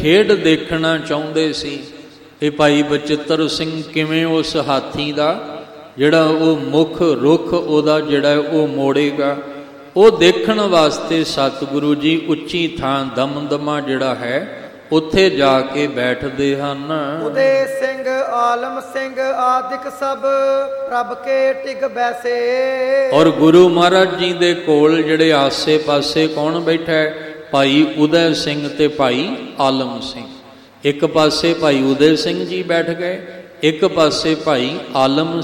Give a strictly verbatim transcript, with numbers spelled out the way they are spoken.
ਖੇਡ ਦੇਖਣਾ ਚਾਹੁੰਦੇ ਸੀ। ਇਹ ਭਾਈ ਬਚਿੱਤਰ ਸਿੰਘ ਕਿਵੇਂ ਉਸ ਹਾਥੀ ਦਾ ਜਿਹੜਾ ਉਹ ਮੁੱਖ ਰੁੱਖ ਉਹਦਾ ਜਿਹੜਾ ਉਹ ਮੋੜੇਗਾ, ਉਹ ਦੇਖਣ ਵਾਸਤੇ ਸਤਿਗੁਰੂ ਜੀ ਉੱਚੀ ਥਾਂ ਦਮਦਮਾ ਜਿਹੜਾ ਹੈ ਉੱਥੇ ਜਾ ਕੇ ਬੈਠਦੇ ਹਨ। ਉਦੇ ਸਿੰਘ ਆਲਮ ਸਿੰਘ ਆਦਿਕ ਸਭ ਪ੍ਰਭ ਕੇ ਟਿਕ ਬੈਸੇ। ਔਰ ਗੁਰੂ ਮਹਾਰਾਜ ਜੀ ਦੇ ਕੋਲ ਜਿਹੜੇ ਆਸੇ ਪਾਸੇ ਕੌਣ ਬੈਠਾ ਹੈ? ਭਾਈ ਉਦੈ ਸਿੰਘ ਤੇ ਭਾਈ ਆਲਮ ਸਿੰਘ। ਇੱਕ ਪਾਸੇ ਭਾਈ ਉਦੈ ਸਿੰਘ ਜੀ ਬੈਠ ਗਏ, ਇੱਕ ਪਾਸੇ ਭਾਈ ਆਲਮ